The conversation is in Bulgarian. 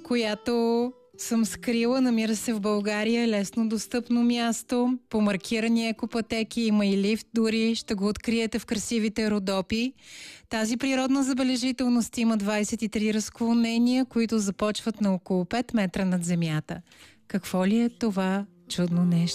която съм скрила. Намира се в България, лесно достъпно място. По маркирани екопътеки, има и лифт дори. Ще го откриете в красивите Родопи. Тази природна забележителност има 23 разклонения, които започват на около 5 метра над земята. Какво ли е това чудно нещо?